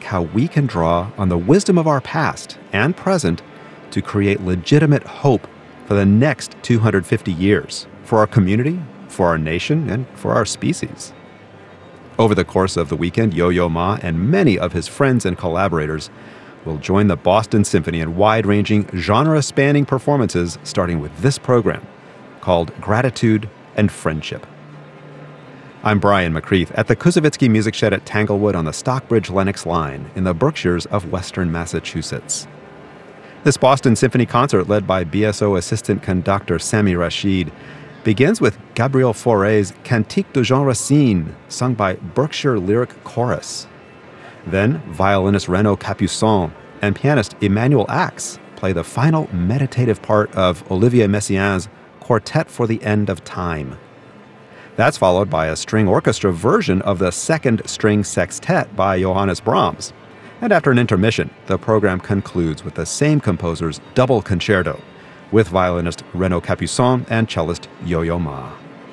how we can draw on the wisdom of our past and present to create legitimate hope for the next 250 years, for our community, for our nation, and for our species. Over the course of the weekend, Yo-Yo Ma and many of his friends and collaborators will join the Boston Symphony in wide-ranging, genre-spanning performances, starting with this program called Gratitude and Friendship. I'm Brian McCreath at the Kuzovitsky Music Shed at Tanglewood on the Stockbridge-Lenox line in the Berkshires of Western Massachusetts. This Boston Symphony concert, led by BSO assistant conductor Sami Rashid, begins with Gabriel Fauré's Cantique de Jean Racine, sung by Berkshire Lyric Chorus. Then, violinist Renaud Capuçon and pianist Emmanuel Axe play the final meditative part of Olivier Messiaen's Quartet for the End of Time. That's followed by a string orchestra version of the Second String Sextet by Johannes Brahms. And after an intermission, the program concludes with the same composer's double concerto, with violinist Renaud Capuçon and cellist Yo-Yo Ma.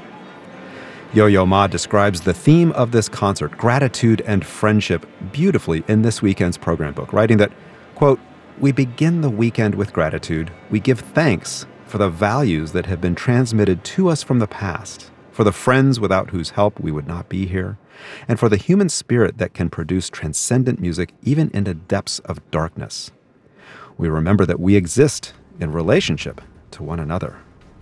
Yo-Yo Ma describes the theme of this concert, gratitude and friendship, beautifully in this weekend's program book, writing that, quote, "We begin the weekend with gratitude. We give thanks for the values that have been transmitted to us from the past, for the friends without whose help we would not be here, and for the human spirit that can produce transcendent music even in the depths of darkness. We remember that we exist in relationship to one another."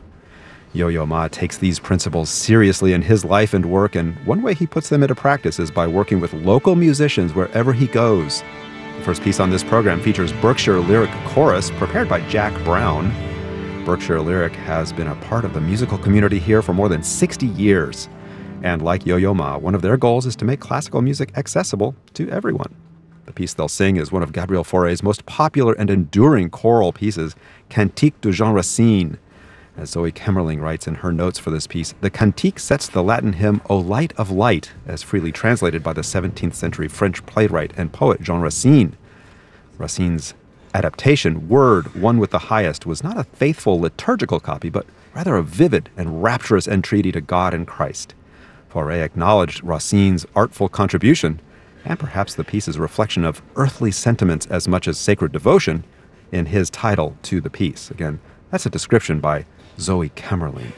Yo-Yo Ma takes these principles seriously in his life and work, and one way he puts them into practice is by working with local musicians wherever he goes. The first piece on this program features Berkshire Lyric Chorus, prepared by Jack Brown. Berkshire Lyric has been a part of the musical community here for more than 60 years. And like Yo-Yo Ma, one of their goals is to make classical music accessible to everyone. The piece they'll sing is one of Gabriel Fauré's most popular and enduring choral pieces, Cantique de Jean Racine. As Zoe Kemmerling writes in her notes for this piece, the cantique sets the Latin hymn O Light of Light, as freely translated by the 17th century French playwright and poet Jean Racine. Racine's adaptation, Word, One with the Highest, was not a faithful liturgical copy, but rather a vivid and rapturous entreaty to God and Christ. Fauré acknowledged Racine's artful contribution, and perhaps the piece's reflection of earthly sentiments as much as sacred devotion, in his title to the piece. Again, that's a description by Zoe Kemmerling.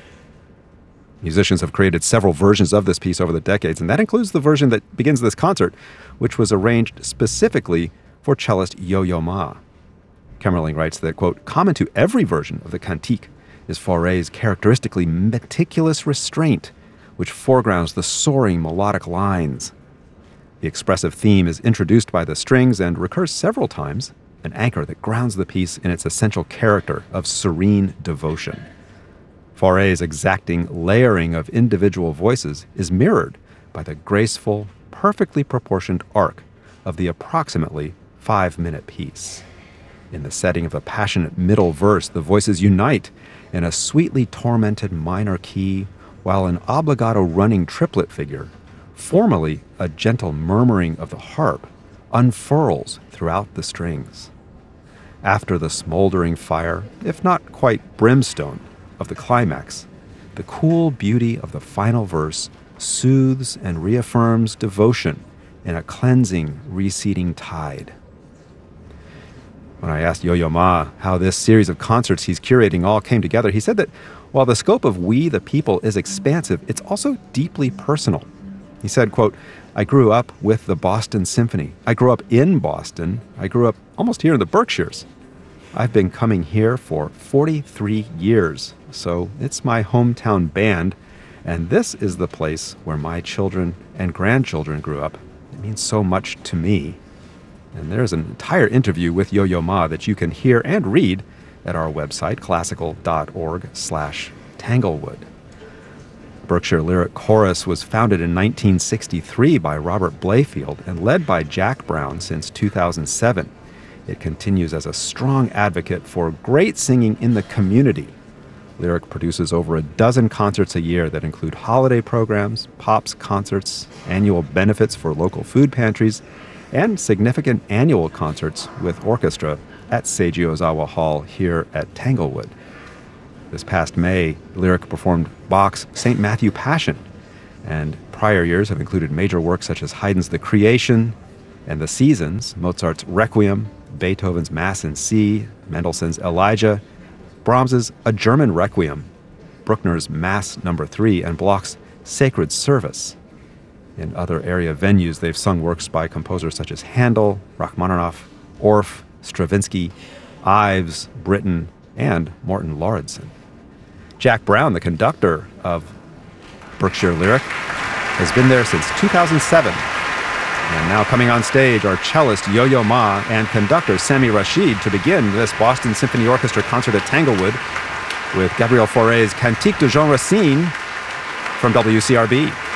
Musicians have created several versions of this piece over the decades, and that includes the version that begins this concert, which was arranged specifically for cellist Yo-Yo Ma. Kemmerling writes that, quote, "Common to every version of the cantique is Fauré's characteristically meticulous restraint, which foregrounds the soaring melodic lines. The expressive theme is introduced by the strings and recurs several times, an anchor that grounds the piece in its essential character of serene devotion. Fauré's exacting layering of individual voices is mirrored by the graceful, perfectly proportioned arc of the approximately 5-minute piece. In the setting of a passionate middle verse, the voices unite in a sweetly tormented minor key, while an obligato running triplet figure, formerly a gentle murmuring of the harp, unfurls throughout the strings. After the smoldering fire, if not quite brimstone, of the climax, the cool beauty of the final verse soothes and reaffirms devotion in a cleansing, receding tide. When I asked Yo-Yo Ma how this series of concerts he's curating all came together, he said that while the scope of We the People is expansive, it's also deeply personal. He said, quote, "I grew up with the Boston Symphony. I grew up in Boston. I grew up almost here in the Berkshires. I've been coming here for 43 years, so it's my hometown band, and this is the place where my children and grandchildren grew up. It means so much to me." And there's an entire interview with Yo-Yo Ma that you can hear and read at our website, classical.org/Tanglewood. Berkshire Lyric Chorus was founded in 1963 by Robert Blayfield and led by Jack Brown since 2007. It continues as a strong advocate for great singing in the community. Lyric produces over a dozen concerts a year that include holiday programs, pops concerts, annual benefits for local food pantries, and significant annual concerts with orchestra at Seiji Ozawa Hall here at Tanglewood. This past May, Lyric performed Bach's St. Matthew Passion, and prior years have included major works such as Haydn's The Creation, And the Seasons, Mozart's Requiem, Beethoven's Mass in C, Mendelssohn's Elijah, Brahms's A German Requiem, Bruckner's Mass No. 3, and Bloch's Sacred Service. In other area venues, they've sung works by composers such as Handel, Rachmaninoff, Orff, Stravinsky, Ives, Britten, and Morton Lauridsen. Jack Brown, the conductor of Berkshire Lyric, has been there since 2007. And now coming on stage are cellist Yo-Yo Ma and conductor Sami Rashid to begin this Boston Symphony Orchestra concert at Tanglewood with Gabriel Fauré's Cantique de Jean Racine from WCRB.